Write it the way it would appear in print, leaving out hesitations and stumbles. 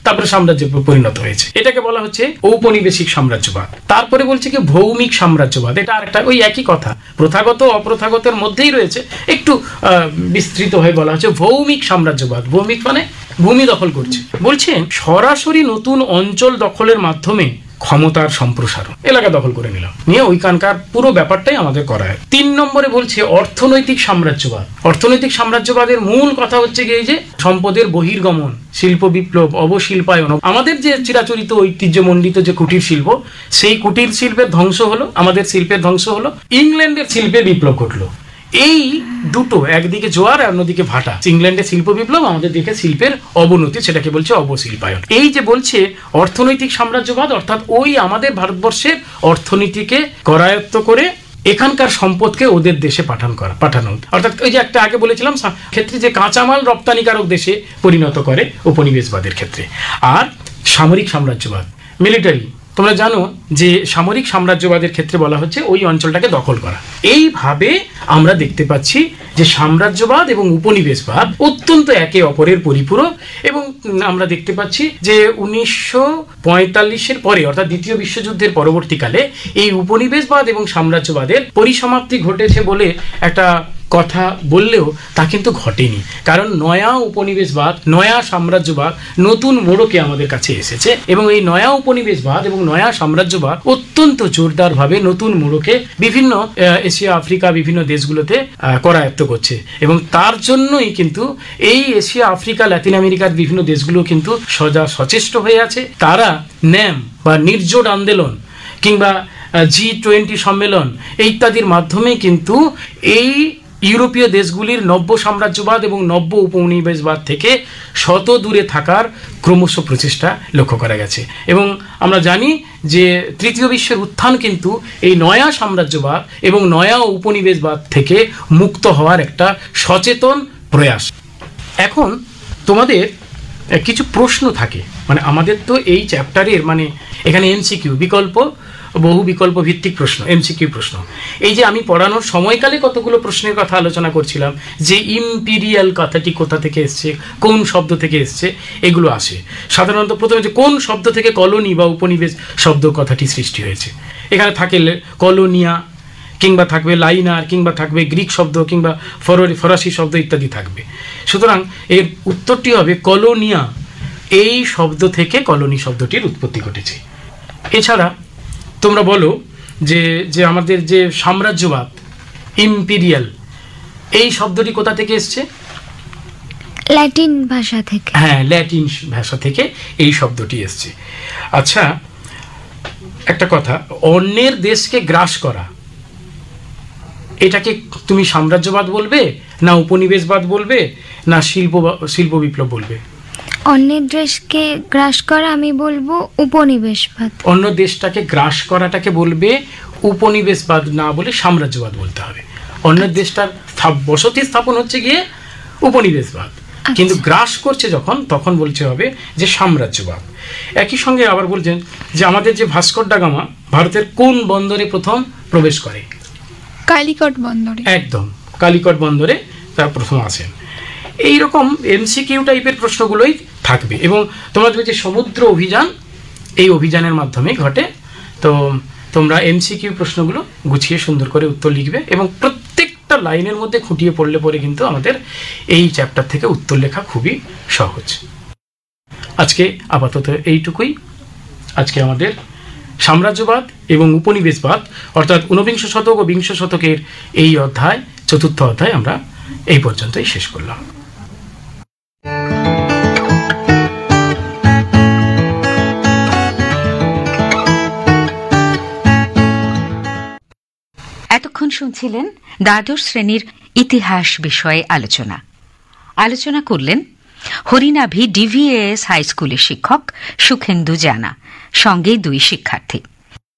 তারপরে সাম্রাজ্যে পরিণত হয়েছে। এটাকে বলা হচ্ছে ঔপনিবেশিক সাম্রাজ্যবাদ। তারপরে বলছে কি ভৌমিক সাম্রাজ্যবাদ, এটা আরেকটা ওই একই কথা, প্রথাগত অপ্রথাগতের মধ্যেই রয়েছে, একটু বিস্তৃত হয়ে বলা হচ্ছে ভৌমিক সাম্রাজ্যবাদ। ভৌমিক মানে ভূমি দখল করছে। বলছেন সরাসরি নতুন অঞ্চল দখলের মাধ্যমে ক্ষমতার সম্প্রসারণ, এলাকা দখল করে নিলাম, নিয়ে ওইখানকার পুরো ব্যাপারটাই আমাদের করা হয়। 3 নম্বরে বলছে অর্থনৈতিক সাম্রাজ্যবাদ। অর্থনৈতিক সাম্রাজ্যবাদের মূল কথা হচ্ছে কি এই যে সম্পদের বহির্গমন, শিল্প বিপ্লব, অবশিল্পায়ন। আমাদের যে চিরাচরিত ঐতিহ্যমণ্ডিত যে কুটির শিল্প, সেই কুটির শিল্পের ধ্বংস হলো, আমাদের শিল্পের ধ্বংস হলো, ইংল্যান্ডের শিল্পে বিপ্লব ঘটলো। এই দুটো, একদিকে জোয়ার আর অন্যদিকে ভাটা। ইংল্যান্ডের শিল্প বিপ্লব, আমাদের দিকে শিল্পের অবনতি, সেটাকে বলছে অবশিল্পায়ন। এই যে বলছে অর্থনৈতিক সাম্রাজ্যবাদ, অর্থাৎ ওই আমাদের ভারতবর্ষের অর্থনীতিকে করায়ত্ত করে এখানকার সম্পদকে ওদের দেশে পাঠানো, অর্থাৎ ওই যে একটা আগে বলেছিলাম ক্ষেত্রে যে কাঁচামাল রপ্তানিকারক দেশে পরিণত করে উপনিবেশবাদের ক্ষেত্রে। আর সামরিক সাম্রাজ্যবাদ, মিলিটারি, তোমরা জানো যে সামরিক সাম্রাজ্যবাদের ক্ষেত্রে বলা হচ্ছে ওই অঞ্চলটাকে দখল করা। এইভাবে আমরা দেখতে পাচ্ছি যে সাম্রাজ্যবাদ এবং উপনিবেশবাদ অত্যন্ত একে অপরের পরিপূরক। এবং আমরা দেখতে পাচ্ছি যে 1945-এর পরে, অর্থাৎ দ্বিতীয় বিশ্বযুদ্ধের পরবর্তীকালে এই উপনিবেশবাদ এবং সাম্রাজ্যবাদের পরিসমাপ্তি ঘটেছে বলে একটা কথা বললেও তা কিন্তু ঘটেনি। কারণ নয়া উপনিবেশবাদ, নয়া সাম্রাজ্যবাদ নতুন মোড়কে আমাদের কাছে এসেছে, এবং এই নয়া উপনিবেশবাদ এবং নয়া সাম্রাজ্যবাদ অত্যন্ত জোরদারভাবে নতুন মোড়কে বিভিন্ন এশিয়া, আফ্রিকা, বিভিন্ন দেশগুলোতে করায়ত্ত করছে। এবং তার জন্যই কিন্তু এই এশিয়া, আফ্রিকা, লাতিন আমেরিকার বিভিন্ন দেশগুলো কিন্তু সচেষ্ট হয়ে আছে। তারা ন্যাম বা নির্জোট আন্দোলন কিংবা G20 সম্মেলন ইত্যাদির মাধ্যমে কিন্তু এই ইউরোপীয় দেশগুলির নব্য সাম্রাজ্যবাদ এবং নব্য উপনিবেশবাদ থেকে শত দূরে থাকার ক্রমশ প্রচেষ্টা লক্ষ্য করা গেছে। এবং আমরা জানি যে তৃতীয় বিশ্বের উত্থান কিন্তু এই নয়া সাম্রাজ্যবাদ এবং নয়া উপনিবেশবাদ থেকে মুক্ত হওয়ার একটা সচেতন প্রয়াস। এখন তোমাদের কিছু প্রশ্ন থাকে, মানে আমাদের তো এই চ্যাপ্টারের মানে এখানে MCQ, বহু বিকল্প ভিত্তিক প্রশ্ন, MCQ প্রশ্ন। এই যে আমি পড়ানোর সময়কালে কতগুলো প্রশ্নের কথা আলোচনা করছিলাম, যে ইম্পিরিয়াল কথাটি কোথা থেকে এসছে, কোন শব্দ থেকে এসছে, এগুলো আসে সাধারণত প্রথমে যে কোন শব্দ থেকে কলোনি বা উপনিবেশ শব্দ কথাটি সৃষ্টি হয়েছে। এখানে থাকে কলোনিয়া, কিংবা থাকবে লাইনার, কিংবা থাকবে গ্রিক শব্দ, কিংবা ফরাসি শব্দ ইত্যাদি থাকবে। সুতরাং এর উত্তরটি হবে কলোনিয়া, এই শব্দ থেকে কলোনি শব্দটির উৎপত্তি ঘটেছে। এছাড়া তোমরা বলো যে আমাদের যে সাম্রাজ্যবাদ, ইম্পিরিয়াল, এই শব্দটি কোথা থেকে এসছে? ল্যাটিন ভাষা থেকে। হ্যাঁ, ল্যাটিন ভাষা থেকে এই শব্দটি এসছে। আচ্ছা, একটা কথা, অন্যের দেশকে গ্রাস করা, এটাকে তুমি সাম্রাজ্যবাদ বলবে, না উপনিবেশবাদ বলবে, না শিল্প বিপ্লব বলবে? অন্যের দেশকে গ্রাস করা আমি বলবো উপনিবেশবাদ। অন্য দেশটাকে গ্রাস করাটাকে বলবে উপনিবেশবাদ, না বলে সাম্রাজ্যবাদ বলতে হবে। অন্য দেশটার বসতি স্থাপন হচ্ছে গিয়ে উপনিবেশবাদ, কিন্তু গ্রাস করছে যখন, তখন বলতে হবে যে সাম্রাজ্যবাদ। একই সঙ্গে আবার বলছেন যে আমাদের যে ভাস্কর ডা গামা ভারতের কোন বন্দরে প্রথম প্রবেশ করে? কালিকট বন্দরে। একদম, কালিকট বন্দরে তার প্রথম আসেন। এইরকম MCQ টাইপের প্রশ্নগুলোই থাকবে। এবং তোমাদের যে সমুদ্র অভিযান, এই অভিযানের মাধ্যমে ঘটে। তো তোমরা MCQ প্রশ্নগুলো গুছিয়ে সুন্দর করে উত্তর লিখবে, এবং প্রত্যেকটা লাইনের মধ্যে খুঁটিয়ে পড়লে পরে কিন্তু আমাদের এই চ্যাপ্টার থেকে উত্তর লেখা খুবই সহজ। আজকে আপাতত এইটুকুই। আজকে আমাদের সাম্রাজ্যবাদ এবং উপনিবেশবাদ, অর্থাৎ ঊনবিংশ শতক ও বিংশ শতকের এই অধ্যায়, চতুর্থ অধ্যায় আমরা এই পর্যন্তই শেষ করলাম। এতক্ষণ শুনছিলেন দ্বাদশ শ্রেণীর ইতিহাস বিষয়ে আলোচনা করলেন হরিনাভি DVAS হাই স্কুলের শিক্ষক সুখেন্দু জানা, সঙ্গে 2 শিক্ষার্থী।